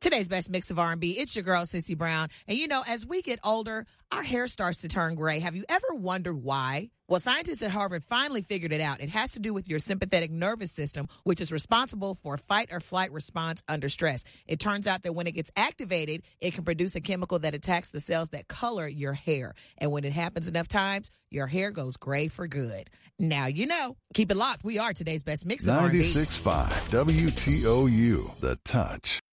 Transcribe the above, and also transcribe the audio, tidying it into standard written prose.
Today's best mix of R&B. It's your girl, Sissy Brown. And you know, as we get older, our hair starts to turn gray. Have you ever wondered why? Well, scientists at Harvard finally figured it out. It has to do with your sympathetic nervous system, which is responsible for fight or flight response under stress. It turns out that when it gets activated, it can produce a chemical that attacks the cells that color your hair. And when it happens enough times, your hair goes gray for good. Now you know. Keep it locked. We are today's best mix of R&B. 96.5 WTOU, The Touch.